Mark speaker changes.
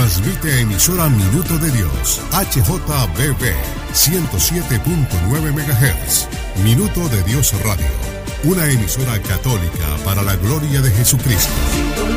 Speaker 1: Transmite emisora Minuto de Dios, HJBB, 107.9 MHz. Minuto de Dios Radio, una emisora católica para la gloria de Jesucristo.